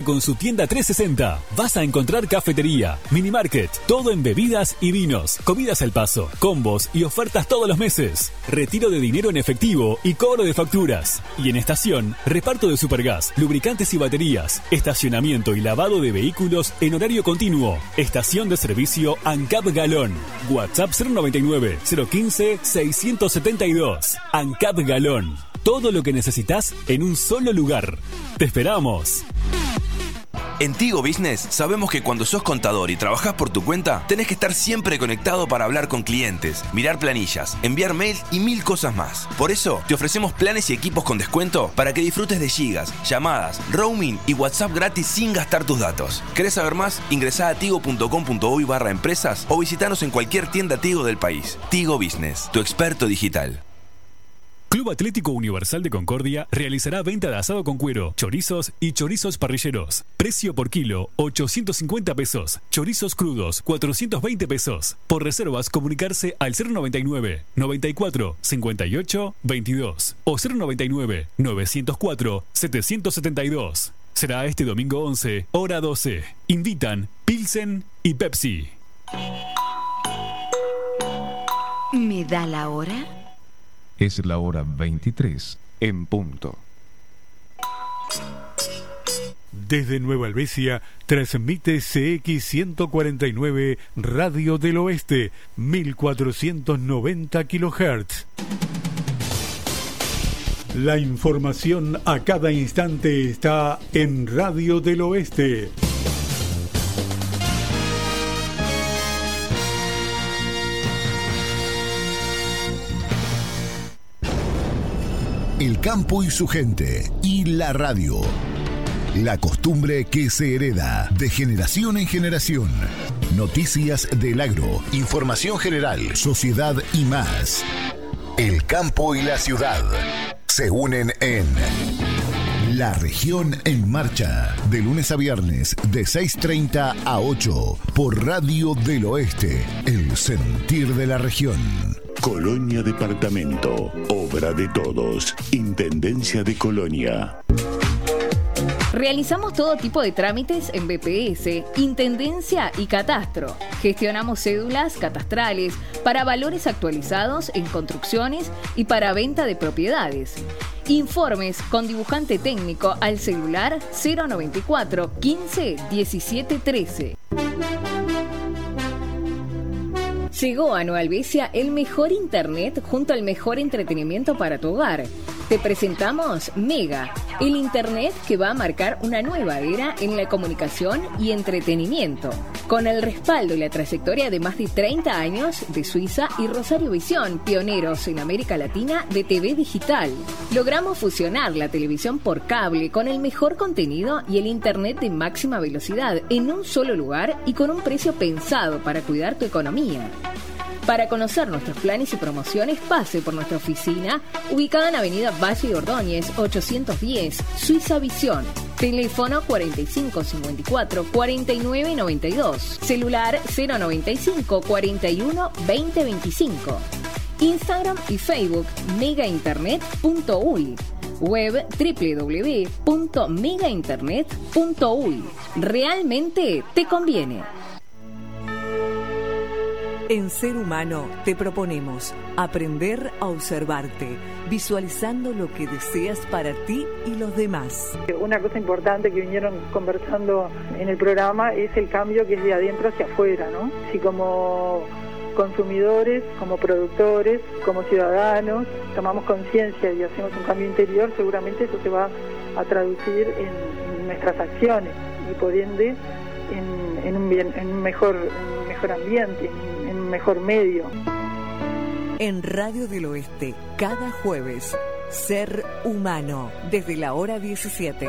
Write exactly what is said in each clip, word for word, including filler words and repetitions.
Con su tienda trescientos sesenta vas a encontrar cafetería, mini market, todo en bebidas y vinos, comidas al paso, combos y ofertas todos los meses, retiro de dinero en efectivo y cobro de facturas. Y en estación, reparto de supergas, lubricantes y baterías, estacionamiento y lavado de vehículos en horario continuo. Estación de servicio ANCAP Galón. WhatsApp cero noventa y nueve, cero quince, seiscientos setenta y dos. ANCAP Galón. Todo lo que necesitas en un solo lugar. ¡Te esperamos! En Tigo Business sabemos que cuando sos contador y trabajás por tu cuenta, tenés que estar siempre conectado para hablar con clientes, mirar planillas, enviar mails y mil cosas más. Por eso, te ofrecemos planes y equipos con descuento para que disfrutes de gigas, llamadas, roaming y WhatsApp gratis sin gastar tus datos. ¿Querés saber más? Ingresá a tigo punto com punto uy barra empresas o visitanos en cualquier tienda Tigo del país. Tigo Business, tu experto digital. Club Atlético Universal de Concordia realizará venta de asado con cuero, chorizos y chorizos parrilleros. Precio por kilo, ochocientos cincuenta pesos. Chorizos crudos, cuatrocientos veinte pesos. Por reservas, comunicarse al cero noventa y nueve, noventa y cuatro, cincuenta y ocho, veintidós o cero noventa y nueve, novecientos cuatro, setecientos setenta y dos. Será este domingo once, hora doce. Invitan Pilsen y Pepsi. ¿Me da la hora? Es la hora veintitrés en punto. Desde Nueva Helvecia transmite C X ciento cuarenta y nueve Radio del Oeste, mil cuatrocientos noventa kilohertz. La información a cada instante está en Radio del Oeste. El campo y su gente, y la radio. La costumbre que se hereda de generación en generación. Noticias del agro, información general, sociedad y más. El campo y la ciudad se unen en La Región en Marcha, de lunes a viernes de seis treinta a ocho por Radio del Oeste, el sentir de la región. Colonia Departamento, obra de todos, Intendencia de Colonia. Realizamos todo tipo de trámites en B P S, Intendencia y Catastro. Gestionamos cédulas catastrales para valores actualizados en construcciones y para venta de propiedades. Informes con dibujante técnico al celular cero noventa y cuatro, quince, diecisiete, trece. Llegó a Nueva Helvecia el mejor internet junto al mejor entretenimiento para tu hogar. Te presentamos Mega, el internet que va a marcar una nueva era en la comunicación y entretenimiento. Con el respaldo y la trayectoria de más de treinta años de Suiza y Rosario Visión, pioneros en América Latina de T V digital. Logramos fusionar la televisión por cable con el mejor contenido y el internet de máxima velocidad en un solo lugar y con un precio pensado para cuidar tu economía. Para conocer nuestros planes y promociones, pase por nuestra oficina, ubicada en Avenida Valle de Ordóñez, ochocientos diez, Suiza Visión. Teléfono cuarenta y cinco cincuenta y cuatro, cuarenta y nueve noventa y dos. Celular cero noventa y cinco, cuarenta y uno, veinte veinticinco. Instagram y Facebook mega internet punto uy. Web doble u doble u doble u punto mega internet punto uy. Realmente te conviene. En Ser Humano te proponemos aprender a observarte, visualizando lo que deseas para ti y los demás. Una cosa importante que vinieron conversando en el programa es el cambio que es de adentro hacia afuera, ¿no? Si como consumidores, como productores, como ciudadanos, tomamos conciencia y hacemos un cambio interior, seguramente eso se va a traducir en, en nuestras acciones y por ende en, en, un, bien, en un mejor, en un mejor ambiente, en, en un mejor medio. En Radio del Oeste, cada jueves, Ser Humano, desde la hora diecisiete.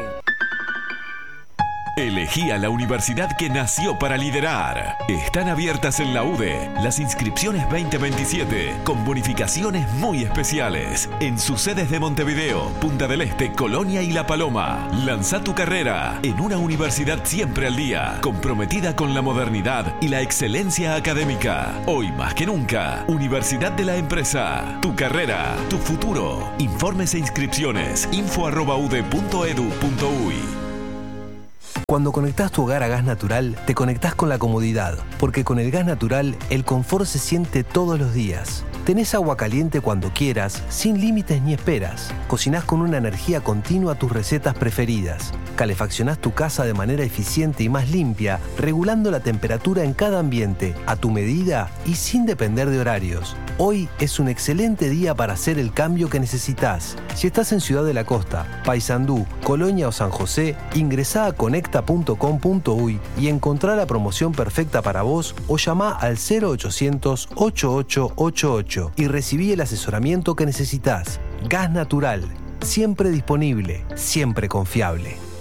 Elegí a la universidad que nació para liderar. Están abiertas en la U D E las inscripciones veinte veintisiete con bonificaciones muy especiales en sus sedes de Montevideo, Punta del Este, Colonia y La Paloma. Lanza tu carrera en una universidad siempre al día, comprometida con la modernidad y la excelencia académica. Hoy más que nunca, Universidad de la Empresa. Tu carrera, tu futuro. Informes e inscripciones info arroba u d e punto edu punto uy. Cuando conectás tu hogar a gas natural, te conectás con la comodidad, porque con el gas natural, el confort se siente todos los días. Tenés agua caliente cuando quieras, sin límites ni esperas. Cocinás con una energía continua tus recetas preferidas. Calefaccionás tu casa de manera eficiente y más limpia, regulando la temperatura en cada ambiente, a tu medida y sin depender de horarios. Hoy es un excelente día para hacer el cambio que necesitas. Si estás en Ciudad de la Costa, Paysandú, Colonia o San José, ingresá a conecta punto com punto uy y encontrá la promoción perfecta para vos o llamá al cero ochocientos, ochenta y ocho ochenta y ocho y recibí el asesoramiento que necesitas. Gas natural, siempre disponible, siempre confiable.